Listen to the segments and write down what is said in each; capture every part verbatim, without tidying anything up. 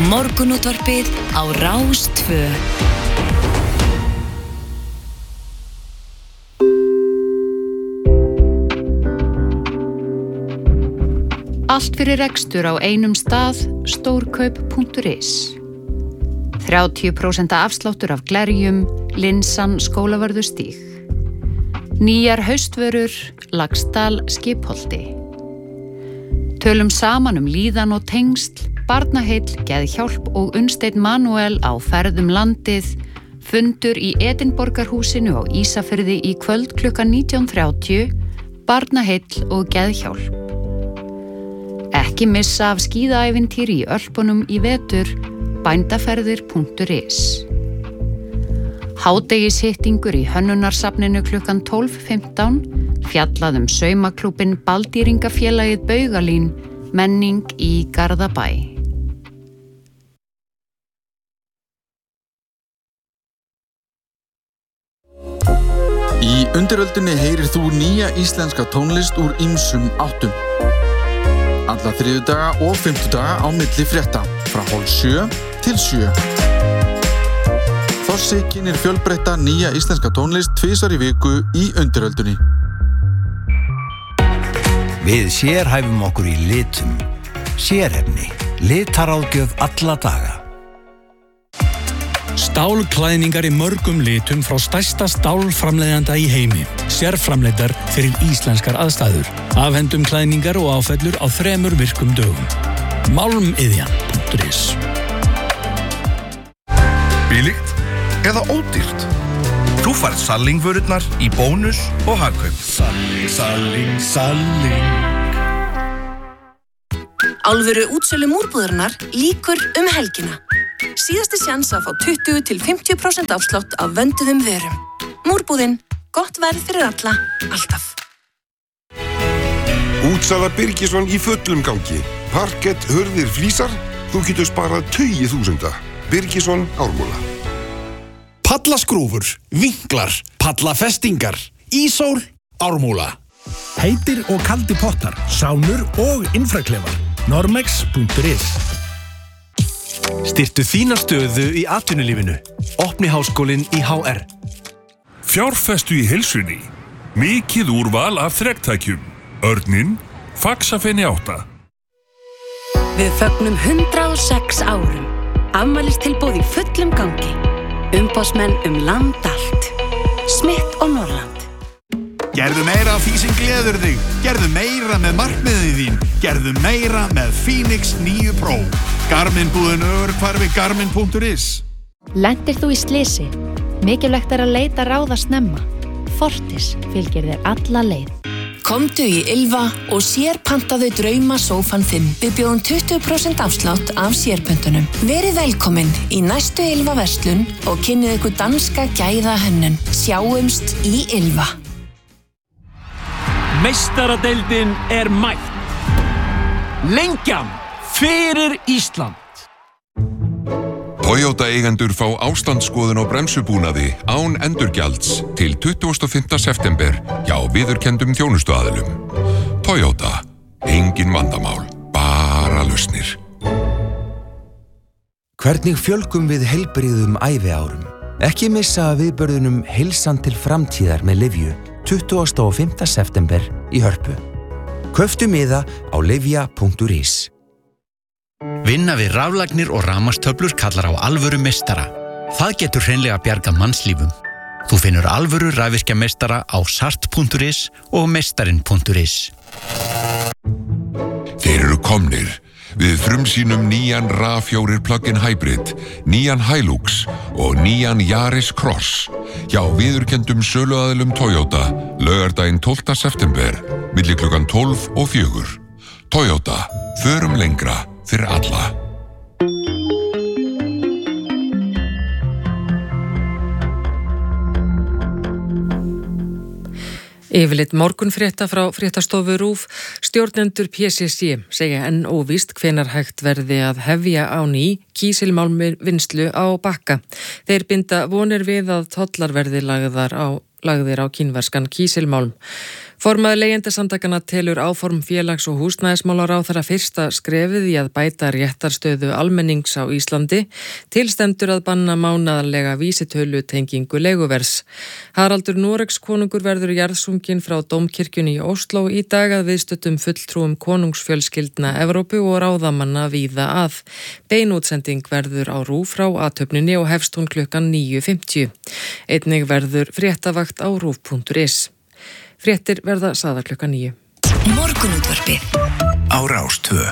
Morgunútvarpið á Rás tvö. Allt fyrir rekstur á einum stað, stórkaup punktur is. þrjátíu prósent afsláttur af glerjum, linsan Skólavörðustíg. Nýjar haustvörur, Laxdal Skipholti. Tölum saman um líðan og tengsl, barnaheill, geðhjálp og Unnsteinn Manuel á ferðum landið, fundur í Edinborgarhúsinu á Ísafirði í kvöld klukkan nítján þrjátíu, barnaheill og geðhjálp. Ekki missa af skíðaævintýri í Ölpunum í vetur, bændaferðir punktur is. Hádegishittingur í Hönnunarsafninu klukkan tólf fimmtán, fjallað um saumaklúbbinn Baldýringafélagið Baugalín, menning í Garðabæ. Í undiröldinni heyrir þú nýja íslenska tónlist úr ýmsum áttum. Alla þriðjudaga og fimmtudaga á milli frétta, frá hálf sjö til sjö. Þossi kynnir fjölbreytta nýja íslenska tónlist tvisvar í viku í undiröldinni. Við sérhæfum okkur í litum. Sérhæfni. Litaráðgjöf alla daga. Stálklæðningar í mörgum litum frá stærsta stálframleiðanda í heimi. Sérframleiddar fyrir íslenskar aðstæður. Afhendum klæðningar og áfellur á þremur virkum dögum. Málmiðjan punktur is. Billigt eða ódýrt? Þú færð Salling-vörurnar í bónus og hagkaup. Salling, Salling, Salling. Alvöru útsölu múrbúðarinnar líkur um helgina. Síðasti sjans að fá tuttugu til fimmtíu prósent afslátt af vönduðum vörum. Múrbúðin, gott verð fyrir alla, alltaf. Útsala Birgisson í fullum gangi. Parkett, hurðir, flísar. Þú getur sparað tugi þúsunda. Birgisson, Ármúla. Pallaskrúfur, vinklar, pallafestingar, ísól, Ármúla. Heitir og kaldi pottar, sánur og infraklefar. Normex punktur is. Styrktu þína stöðu í atvinnulífinu. Opni háskólinn í H R. Fjárfestu í heilsunni. Mikið úrval af þrektækjum. Örninn, Faxafeni átta. Við fögnum hundrað og sex árum. Afmælistilboð í fullum gangi. Umboðsmenn um land allt. Smith og Norrland. Gerðu meira af því sem gleður þig. Gerðu meira með markmiðið þín. Gerðu meira með Phoenix níu Pro. Garmin-búðin Ögurhvarfi Garmin punktur is. Lentir þú í slysi? Mikilvægt er að leita ráða snemma. Fortis fylgir þér alla leið. Komdu í Ylva og sérpantaðu drauma sófan þinn. Við bjóðum tuttugu prósent afslátt af sérpöntunum. Verið velkomin í næstu Ylva verslun og kynnið ykkur danska gæða hönnun. Sjáumst í Ylva. Meistaradeildin er mætt. Lengjan fyrir Ísland. Toyota eigendur fá ástandsskoðun á bremsubúnaði án endurgjalds til tuttugasta og fimmta september hjá viðurkenndum þjónustuaðilum. Toyota, engin vandamál, bara lausnir. Hvernig fjölgum við heilbrigðum æviárum? Ekki missa af viðburðunum Heilsan til framtíðar með Lyfju tuttugasta og fimmta september í Hörpu. Kauftu miða á lyfja punktur is. Vinna við raflagnir og rafmagnstöflur kallar á alvöru meistara. Það getur hreinlega bjargað mannslífum. Þú finnur alvöru rafvirkjameistara á sart punktur is og meistarinn punktur is. Þeir eru komnir. Við frumsýnum nýjan RAV fjórir plug-in hybrid, nýjan Hilux og nýjan Yaris Cross hjá viðurkenndum söluaðilum Toyota laugardaginn tólfta september milli klukkan tólf og fjögur. Toyota, förum lengra fyrir alla. Yfirleitt morgunfrétta frá fréttastofu RÚV. Stjórnendur P C C segja enn óvíst hvenær hægt verði að hefja á ný kísilmálmvinnslu á Bakka. Þeir binda vonir við að tollar verði lagðar á, lagðir á kínverskan kísilmálm. Formaður leigjendasamtakana telur áform félags- og húsnæðismálaráðherra fyrsta skrefið í að bæta réttarstöðu almennings á Íslandi, tilstendur að banna mánaðarlega vísitölu tengingu leiguvers. Haraldur Noregskonungur verður jarðsunginn frá Dómkirkjunni í Ósló í dag að viðstöddum fulltrúum konungsfjölskyldna Evrópu og ráðamanna víða að. Beinútsending verður á RÚV frá athöfninni og hefst hún klukkan níu fimmtíu. Einnig verður fréttavakt á rúv punktur is. Fréttir verða sagðar klukkan níu. Morgunútvarpið á Rás tvö.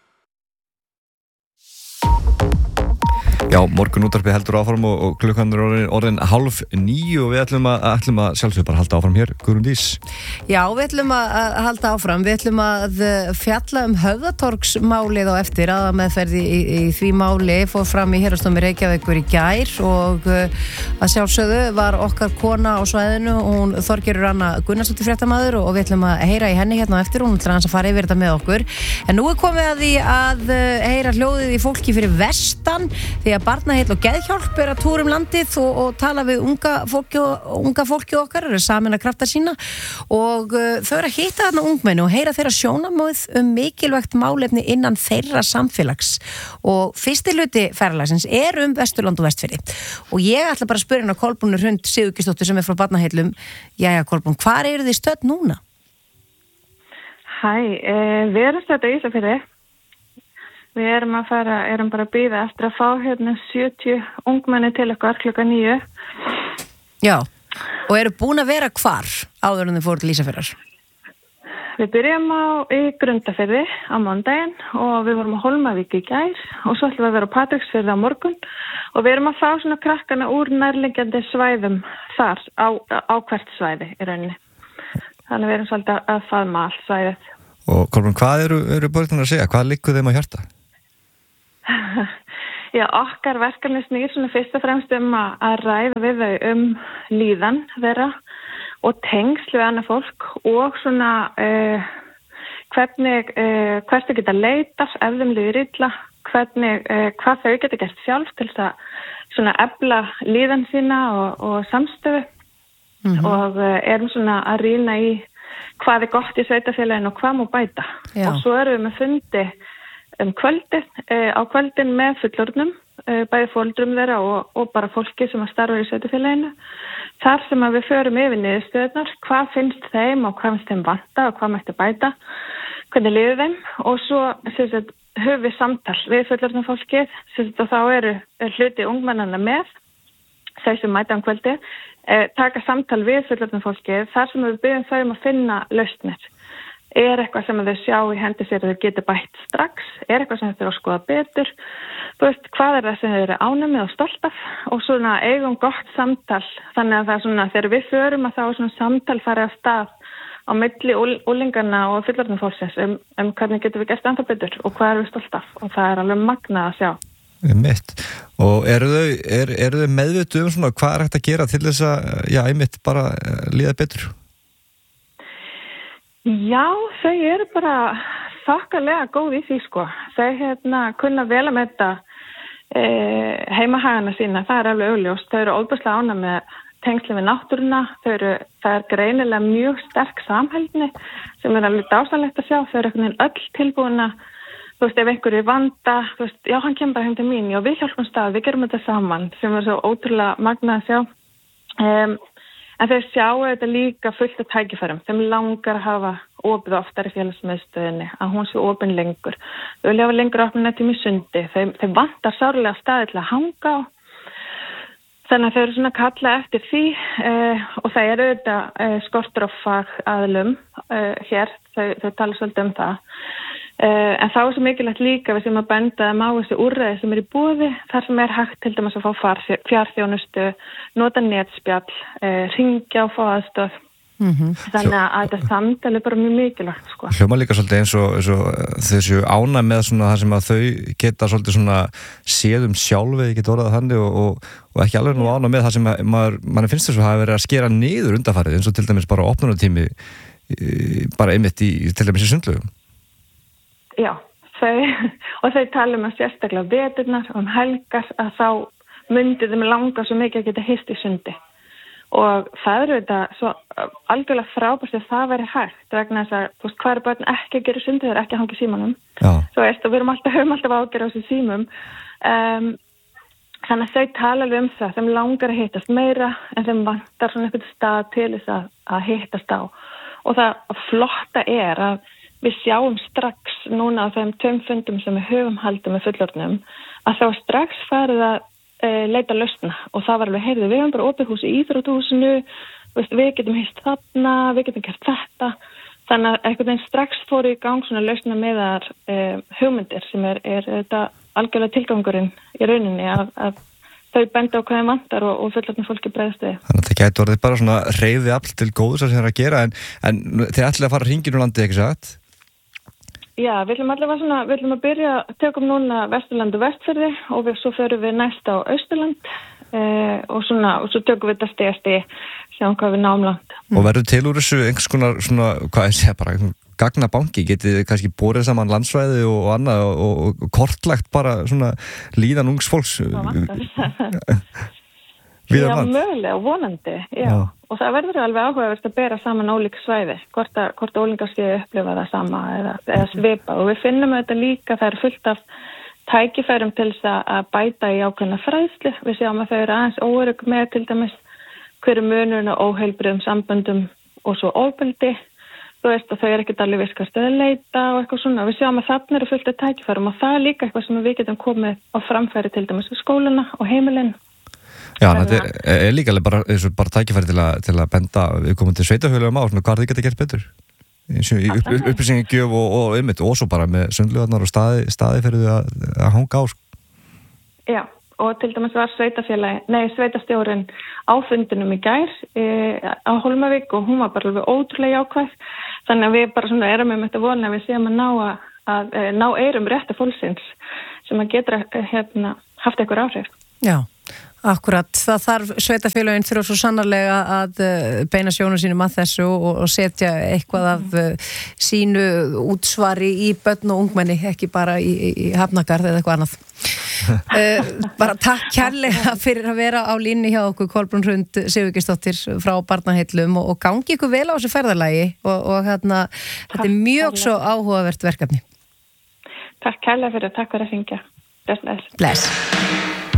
Já, morgunútvarpið heldur áfram og, og klukkan er orðin, orðin hálf níu og við ætlum að, ætlum að sjálfsög bara halda áfram hér, Guðrún Dís. Já, við ætlum að, að halda áfram, við ætlum að fjalla um Höfðatorgsmálið á eftir, að meðferði í, í því máli fór fram í Héraðsdómi Reykjavíkur í gær og að sjálfsögðu var okkar kona á svæðinu, hún Þorgerður Anna Gunnarsdóttir fréttamaður og við ætlum að heyra í henni hérna á eftir, hún ætlar að fara yfir þetta með okkur. En nú er komið að því að heyra hljóðið í fólki fyrir vestan, því að Barnaheill og Geðhjálp er að túra um landið og, og tala við unga fólki, unga fólki okkar, eru samin að krafta sína og uh, þau eru að hitta þarna ungmenni og heyra þeirra sjónarmið um mikilvægt málefni innan þeirra samfélags og fyrsti hluti ferðalagsins er um Vesturland og Vestfirði og ég ætla bara að spyrja hérna Kolbrúnu Hrund Sigurgeirsdóttur sem er frá Barnaheillum. Jæja Kolbrún, hvar eru þið stödd núna? Hæ, eh, við erum stödd á Ísafirði. Við erum að fara, erum bara að bíða eftir að fá hérna sjötíu ungmenni til okkar klukkan níu. Já, og eru búin að vera hvar áður en þið fóru til Ísafjarðar? Við byrjum á í Grundarfirði á mándaginn og við vorum á Hólmavík í gær og svo ætlum við að vera á Patreksfirði á morgun og við erum að fá svona krakkana úr nærliggjandi svæðum þar á, á hvert svæði í rauninni. Þannig við erum svolítið að faðma allt svæðið. Og Kolbrún, hvað eru, eru börnir að segja? Hvað liggur þeim að hjarta? Já, okkar verkefni snýr svona fyrst og fremst um að, að ræða við þau um líðan þeirra og tengsl við annað fólk og svona uh, hvernig, uh, hvert þau geta leitast ef þeim líður illa, hvernig, uh, hvað þau geta gert sjálf til þess að svona efla líðan sína og, og samstöðu mm-hmm. og uh, erum svona að rýna í hvað er gott í sveitafélaginu og hvað má bæta. Já. Og svo erum við með fundi um kvöldin, uh, á kvöldin með fullorðnum, uh, bæði fóreldrum þeirra og, og bara fólki sem að starfa í sveitafélaginu. Þar sem að við förum yfir niðurstöðunar, hvað finnst þeim og hvað finnst þeim vanta og hvað mætti bæta, hvernig liður þeim og svo sagt, höfum við samtal við fullorðnum fólkið sagt, og þá eru hluti ungmennana með, þau sem mæta um kvöldi, uh, taka samtal við fullorðnum fólkið þar sem við byggjum þau um að finna lausnir. Er eitthvað sem þau sjá í hendi sér að þau geta bætt strax? Er eitthvað sem þau eru að skoða betur? Þú veist, hvað er það sem þau eru ánæmið og stolt af? Og svona eigum gott samtal. Þannig að það er svona, þegar við förum að þá er svona samtal farið af stað á milli úlingarna og fullorðna fólksins um, um hvernig getum við gert ennþá betur og hvað eru við stolt af? Og það er alveg magnað að sjá. Einmitt. Og eru þau, er, eru þau meðvituð um svona hvað er hægt að gera til þess að, já, einmitt bara líða betur? Já, þau eru bara þokkalega góð í því sko. Þau hérna kunna vel að meta e, heimahagana sína, það er alveg augljóst. Þau eru óbúslega ánægð með tengsli við náttúruna, þau eru, það er greinilega mjög sterk samhældni sem er alveg dásamlegt að sjá. Þau eru einhvern veginn öll tilbúin að, þú veist, ef einhverju vanda, þú veist, já, hann kemur bara heim til mín, já, við hjálpum stað, við gerum þetta saman, sem er svo ótrúlega magnað að sjá. Um, En þau sjáu þetta líka fullt af tækifærum. Þeim langar að hafa opið oftar í félagsmiðstöðinni, að hún sé opin lengur. Þau vilja hafa lengur opin tíma í sundi. Þau, þau vantar sárlega staði til að hanga á. Þannig að þau eru svona að kalla eftir því eh, og það eru þetta eh, skortur á fagaðilum eh, hér. Þau, þau tala svolítið um það. Uh, en þá er svo mikilvægt líka við sem að benda þeim á þessi úrræði sem er í boði þar sem er hægt til dæmis að fá fjarþjónustu, nota netspjall, uh, ringja og fá aðstöð. Mm-hmm. Þannig að þetta samtal er bara mjög mikilvægt sko. Hljóma líka svolítið eins og, eins og þessu ána með svona það sem að þau geta svolítið svona séðum sjálfi, ég get orðað þannig og, og, og ekki alveg nú ána með það sem að maður, mann finnst þess að hafa verið að skera niður undanfarið eins og til dæmis bara opnunartími bara einmitt í til dæmis í sundlaugum. Já, þau, og þau tala um að sérstaklega veturnar um helgar að þá myndi þeim langa svo mikið að geta hist í sundi og það eru þetta svo algjörlega frábært að það veri hægt vegna þess að, þú veist, hvað er börn ekki að gera sundið þeir ekki að hanga í símanum. Já. Svo veist, og við erum alltaf, höfum alltaf ágjör á þessu símum. Um, þannig að þau tala alveg um það, þeim langar að hittast meira en þeim vantar svona eitthvað stað til þess að, að hittast á. Og það flotta er að við sjáum strax núna á þeim tveim fundum sem við höfum haldið með fullorðnum að þá strax farið að leita lausna og það var alveg, heyrðu, við hefum bara opið hús í íþróttahúsinu, við getum hist þarna, við getum gert þetta, þannig að einhvern veginn strax fóru í gang svona lausna meðar eh, hugmyndir sem er, er þetta algjörlega tilgangurinn í rauninni að, að þau benda á hvað þeim vantar og, og fullorðna fólki bregðast við. Þannig að það gæti orðið bara svona hreyfið afl til góðs að sem það er að gera en, en þið ætlaði að fara hringinn úr landi, ekki satt? Já, við ætlum allavega svona, við ætlum að byrja að tökum núna Vesturland og Vestfirði og við, svo förum við næst á Austurland eh, og svona, og svo tökum við þetta steg að steg, sjáum hvað við náum langt. Og verður til úr þessu einhvers konar svona, hvað er það bara, gagnabanki, getið þið kannski borið saman landsvæði og, og annað og, og, og kortlagt bara svona líðan ungs fólks? Já, mögulega, vonandi, já. já. Og það verður alveg áhugavert að bera saman ólík svæði, hvort að, hvort að ólingar séu upplifa það sama eða, eða svipa. Og við finnum þetta líka, það er fullt af tækifærum til þess að bæta í ákveðna fræðslu. Við sjáum að þau eru aðeins óörugg með til dæmis hverju munurinn og óheilbrigðum samböndum og svo ofbeldi. Þú veist, og þau eru ekkert alveg viskast að leita og eitthvað svona. Við sjáum að þarna eru fullt af tækifærum og það er líka eitthvað sem við getum komið á framfæri til dæmis við skólana og heimilin. Já, þetta er, er líka bara, bara tækifæri til að, til að benda við komum til sveitafélagum á hvað þið geta gert betur í upp, upp, upplýsingagjöf og, og einmitt og svo bara með sundlaugarnar og staði, staði fyrir því að, að hanga á. Já, og til dæmis var sveitafélagi, nei, sveitastjórinn á fundinum í gær e, á Hólmavík og hún var bara alveg ótrúlega jákvæð, þannig að við bara svona erum með þetta vona að við séum að ná að, að, að ná eirum rétta fólksins sem að geta hérna, haft einhver áhrif. Já. Akkurat, það þarf sveitafélögin þurfa svo sannarlega að beina sjónum sínum að þessu og, og setja eitthvað af sínu útsvari í börn og ungmenni, ekki bara í, í hafnagarð eða eitthvað annað. uh, bara takk kærlega fyrir að vera á línni hjá okkur, Kolbrún Hrund Sigurgeirsdóttir frá Barnaheillum og, og gangi ykkur vel á þessu ferðalagi og, og hérna, þetta er mjög svo áhugavert verkefni. Takk kærlega fyrir, takk fyrir að hringja. Bless, bless. Bless.